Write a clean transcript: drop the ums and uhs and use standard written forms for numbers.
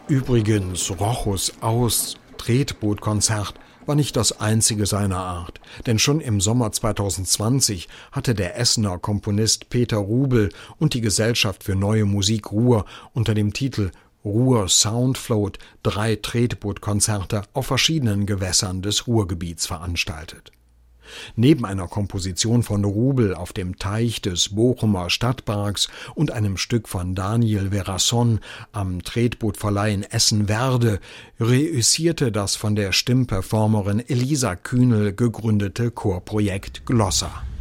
Übrigens, Rochus Tretbootkonzert war nicht das einzige seiner Art, denn schon im Sommer 2020 hatte der Essener Komponist Peter Rubel und die Gesellschaft für Neue Musik Ruhr unter dem Titel Ruhr Soundfloat 3 Tretbootkonzerte auf verschiedenen Gewässern des Ruhrgebiets veranstaltet. Neben einer Komposition von Rubel auf dem Teich des Bochumer Stadtparks und einem Stück von Daniel Verasson am Tretbootverleih in Essen-Werde reüssierte das von der Stimmperformerin Elisa Kühnel gegründete Chorprojekt Glossa.